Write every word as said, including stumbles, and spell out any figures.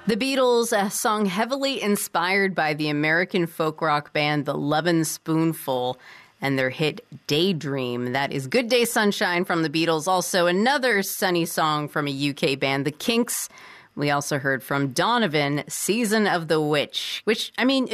The Beatles, a song heavily inspired by the American folk rock band The Lovin' Spoonful and their hit Daydream. That is Good Day Sunshine from the Beatles. Also another sunny song from a U K band, The Kinks. We also heard from Donovan, Season of the Witch, which, I mean,